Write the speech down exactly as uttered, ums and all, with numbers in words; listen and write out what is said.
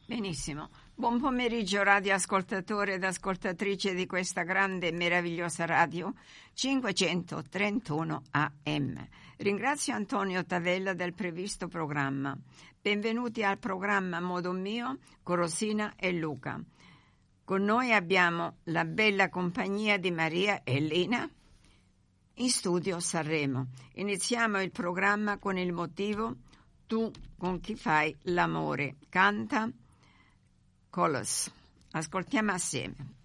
Benissimo. Buon pomeriggio radioascoltatori ed ascoltatrici di questa grande e meravigliosa radio cinquecentotrentuno A M. Ringrazio Antonio Tavella del previsto programma. Benvenuti al programma Modo Mio con Rosina e Luca. Con noi abbiamo la bella compagnia di Maria e Lina in studio Sanremo. Iniziamo il programma con il motivo Tu con chi fai l'amore. Canta Colors. Ascoltiamo assieme.